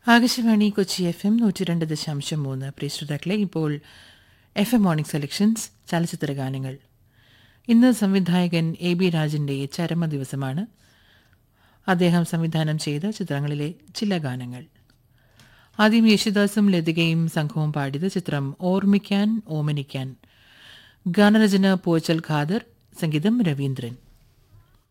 Akashvani Kochi FM 102.3. പ്രിയ ശ്രോതാക്കളെ, ഇപ്പോൾ FM morning selections ചലച്ചിത്ര ഗാനങ്ങൾ. ഇന്ന് സംവിധായകൻ AB രാജന്റെ ചരമദിവസമാണ്. അദ്ദേഹം സംവിധാനം ചെയ്ത ചിത്രങ്ങളിലെ ചില ഗാനങ്ങൾ. ആദ്യം യേശുദാസും ലതികയും സംഘവും പാടിയത് ചിത്രം ഓർമ്മിക്കാൻ ഓമനിക്കാൻ. ഗാനരചന പോച്ചൽ ഖാദർ, സംഗീതം രവീന്ദ്രൻ.